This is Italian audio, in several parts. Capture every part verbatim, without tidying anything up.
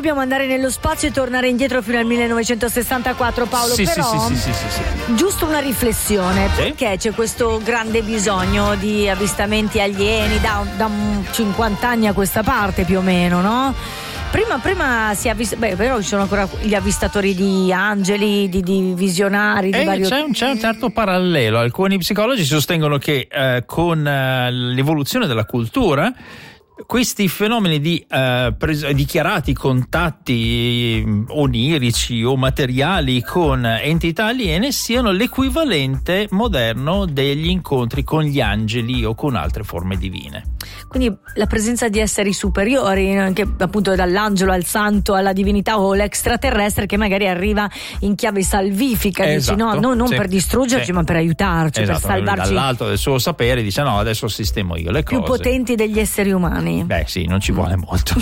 dobbiamo andare nello spazio e tornare indietro fino al millenovecentosessantaquattro, Paolo, sì, però sì, sì, sì, sì, sì. giusto una riflessione, sì? Perché c'è questo grande bisogno di avvistamenti alieni da, da cinquanta anni a questa parte più o meno, no? Prima, prima si avvista, beh, però ci sono ancora gli avvistatori di angeli, di, di visionari, di eh, vario... c'è, un, c'è un certo parallelo. Alcuni psicologi sostengono che eh, con eh, l'evoluzione della cultura questi fenomeni di eh, pres- dichiarati contatti onirici o materiali con entità aliene siano l'equivalente moderno degli incontri con gli angeli o con altre forme divine. Quindi la presenza di esseri superiori, anche appunto dall'angelo al santo alla divinità o l'extraterrestre che magari arriva in chiave salvifica, esatto, dici no, no non sì, per distruggerci sì. ma per aiutarci, esatto, per salvarci. Dall'alto del suo sapere dice no, adesso sistemo io le più cose. Più potenti degli esseri umani. Beh sì, non ci vuole molto.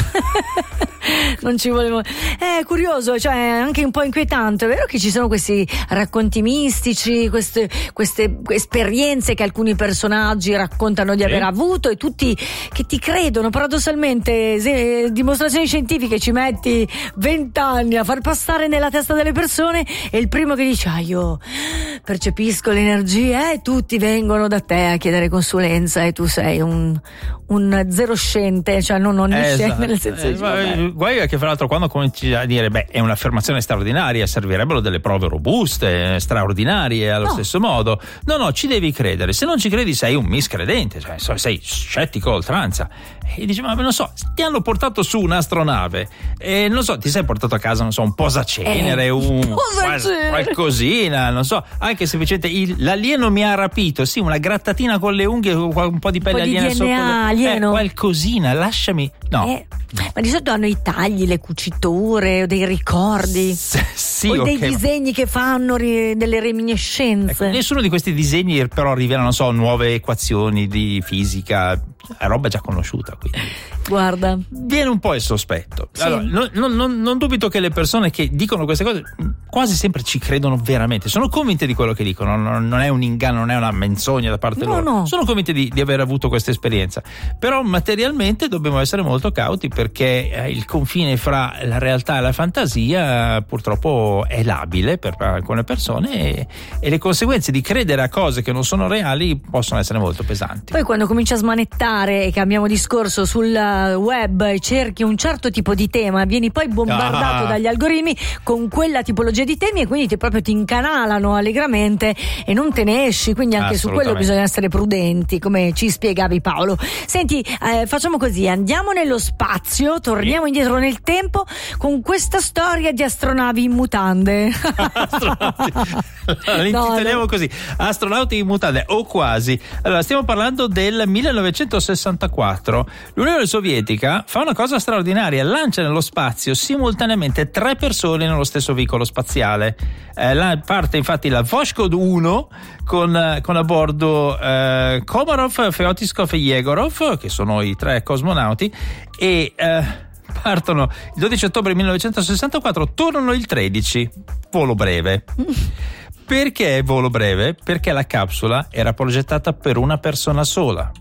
Non ci volevo. È curioso, cioè anche un po' inquietante. È vero che ci sono questi racconti mistici, queste, queste esperienze che alcuni personaggi raccontano di sì. aver avuto e tutti che ti credono. Paradossalmente, se dimostrazioni scientifiche ci metti vent'anni a far passare nella testa delle persone e il primo che dice ah io percepisco l'energia e tutti vengono da te a chiedere consulenza e tu sei un, un zero scente, cioè non onnisciente, esatto. nel senso eh, di guai è che fra l'altro quando cominci a dire beh è un'affermazione straordinaria, servirebbero delle prove robuste, straordinarie allo no. stesso modo. No no, ci devi credere, se non ci credi sei un miscredente, cioè sei scettico a oltranza. E dici ma non so, ti hanno portato su un'astronave e non so, ti sei portato a casa non so un posacenere, eh, un qual- qualcosina, non so, anche semplicemente il, l'alieno mi ha rapito, sì, una grattatina con le unghie, un po' di pelle un po' di aliena D N A sotto le... alieno. eh, qualcosina, lasciami no. Eh, ma di solito hanno i tagli, le cuciture o dei ricordi S- sì, o okay, dei disegni che fanno ri- delle reminiscenze. Ecco, nessuno di questi disegni però rivela non so nuove equazioni di fisica, è roba già conosciuta, quindi guarda viene un po' il sospetto. sì. Allora, non, non, non, non dubito che le persone che dicono queste cose quasi sempre ci credono veramente, sono convinte di quello che dicono, non, non è un inganno, non è una menzogna da parte no, loro, no. sono convinte di, di aver avuto questa esperienza, però materialmente dobbiamo essere molto cauti perché eh, il confine fra la realtà e la fantasia eh, purtroppo è labile per alcune persone e, e le conseguenze di credere a cose che non sono reali possono essere molto pesanti. Poi quando cominci a smanettare e cambiamo discorso sul web e cerchi un certo tipo di tema, vieni poi bombardato ah. dagli algoritmi con quella tipologia di temi e quindi ti proprio ti incanalano allegramente e non te ne esci, quindi anche su quello bisogna essere prudenti, come ci spiegavi Paolo. Senti, eh, facciamo così, andiamo nello spazio, torniamo sì. indietro nel tempo con questa storia di astronavi in mutande. Astronauti. L'intitoliamo no, no. così, astronauti in mutande o quasi. Allora, stiamo parlando del millenovecentosessantaquattro. L'Unione Sovietica fa una cosa straordinaria, lancia nello spazio simultaneamente tre persone nello stesso veicolo spaziale. Eh, la, parte infatti la Voshchod uno con, con a bordo eh, Komarov, Feotiskov e Yegorov, che sono i tre cosmonauti, e eh, partono il dodici ottobre millenovecentosessantaquattro, tornano il tredici, volo breve. Perché volo breve? Perché la capsula era progettata per una persona sola.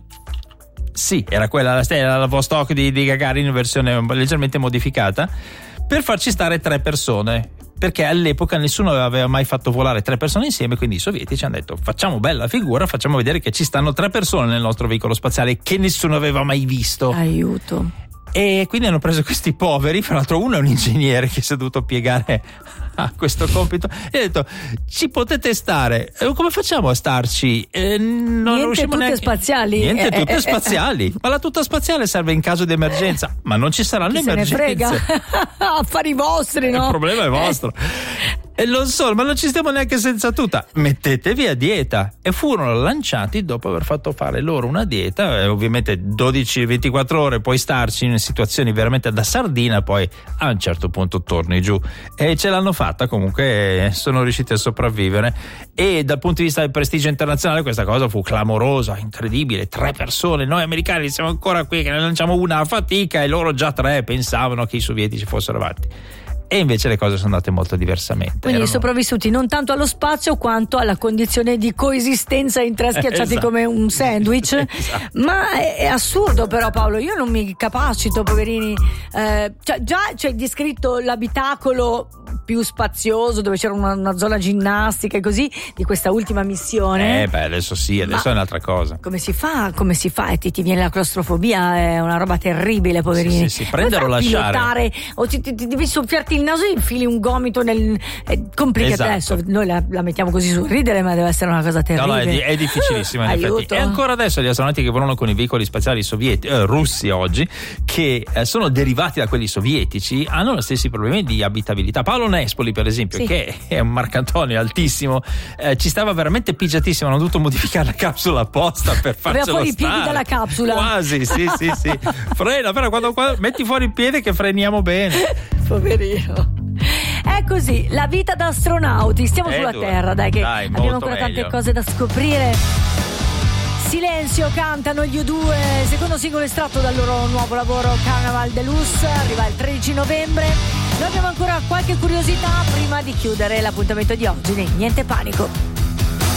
Sì, era quella, era la Vostok di, di Gagarin in versione leggermente modificata, per farci stare tre persone, perché all'epoca nessuno aveva mai fatto volare tre persone insieme, quindi i sovietici hanno detto facciamo bella figura, facciamo vedere che ci stanno tre persone nel nostro veicolo spaziale che nessuno aveva mai visto. Aiuto. E quindi hanno preso questi poveri, fra l'altro uno è un ingegnere che si è dovuto piegare a questo compito e ha detto ci potete stare, e come facciamo a starci? E non niente tutte neanche... spaziali niente eh, tutte eh, spaziali eh, ma la tuta spaziale serve in caso di emergenza, ma non ci saranno chi emergenze, se ne frega. Affari vostri, no? Il problema è vostro. E non solo, ma non ci stiamo neanche senza tuta, mettetevi a dieta. E furono lanciati dopo aver fatto fare loro una dieta, eh, ovviamente dodici ventiquattro ore puoi starci in situazioni veramente da sardina, poi a un certo punto torni giù, e ce l'hanno fatta comunque, eh, sono riusciti a sopravvivere, e dal punto di vista del prestigio internazionale questa cosa fu clamorosa, incredibile, tre persone, noi americani siamo ancora qui che ne lanciamo una a fatica e loro già tre pensavano che i sovietici fossero avanti. e invece le cose sono andate molto diversamente. Quindi Erano... sopravvissuti non tanto allo spazio quanto alla condizione di coesistenza in tre schiacciati esatto. come un sandwich. Esatto. Ma è, è assurdo però, Paolo, io non mi capacito, poverini. Eh, cioè, già c'è descritto l'abitacolo più spazioso dove c'era una, una zona ginnastica e così di questa ultima missione. Eh beh, adesso sì, adesso Ma è un'altra cosa. Come si fa? Come si fa? E ti, ti viene la claustrofobia, è una roba terribile, poverini. Sì, sì, sì, prendere o lasciare. Pilotare, o ti, ti, ti devi soffiarti il naso e infili un gomito nel. È complicato. Esatto. Adesso noi la, la mettiamo così sul ridere, ma deve essere una cosa terribile. No, no, è, di, è difficilissimo in Aiuto. effetti. E ancora adesso gli astronauti che volano con i veicoli spaziali sovietici, eh, russi oggi, che eh, sono derivati da quelli sovietici, hanno gli stessi problemi di abitabilità. Paolo Nespoli, per esempio, sì. che è un marcantonio altissimo, eh, ci stava veramente pigiatissimo, hanno dovuto modificare la capsula apposta per farcelo stare. Fuori i piedi dalla capsula. Quasi, sì, sì, sì. Frena, però quando, quando metti fuori il piede che freniamo bene. Poverino. È così, la vita da astronauti. Stiamo Eh, sulla dura. Terra, dai, che Dai, abbiamo molto ancora meglio. tante cose da scoprire. Silenzio cantano gli U due, secondo singolo estratto dal loro nuovo lavoro Carnaval Deluxe, arriva il tredici novembre. Noi abbiamo ancora qualche curiosità prima di chiudere l'appuntamento di oggi. Niente panico.